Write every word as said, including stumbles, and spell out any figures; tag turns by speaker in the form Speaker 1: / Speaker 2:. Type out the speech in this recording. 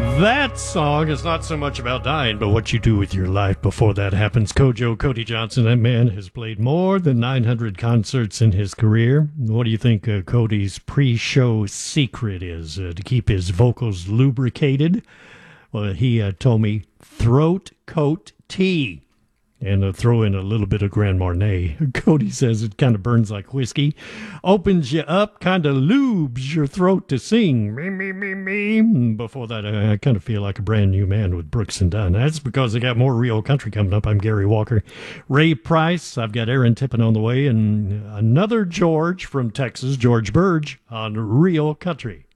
Speaker 1: That song is not so much about dying, but what you do with your life before that happens. Kojo Cody Johnson, that man has played more than nine hundred concerts in his career. What do you think uh, Cody's pre-show secret is uh, to keep his vocals lubricated? Well, he uh, told me throat coat tea. And uh, throw in a little bit of Grand Marnier. Cody says it kind of burns like whiskey. Opens you up, kind of lubes your throat to sing. Me, me, me, me. Before that, I, I kind of feel like a brand new man with Brooks and Dunn. That's because I got more real country coming up. I'm Gary Walker. Ray Price. I've got Aaron Tippin on the way. And another George from Texas, George Burge, on Real Country.